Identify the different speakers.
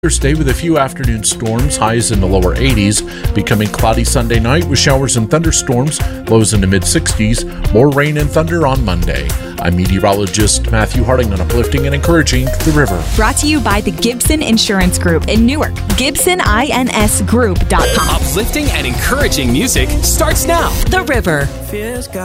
Speaker 1: Thursday with a few afternoon storms, highs in the lower 80s, becoming cloudy Sunday night with showers and thunderstorms, lows in the mid-60s, more rain and thunder on Monday. I'm meteorologist Matthew Harding on Uplifting and Encouraging the River.
Speaker 2: Brought to you by the Gibson Insurance Group in Newark. GibsonINSGroup.com.
Speaker 3: Uplifting and encouraging music starts now.
Speaker 2: The River.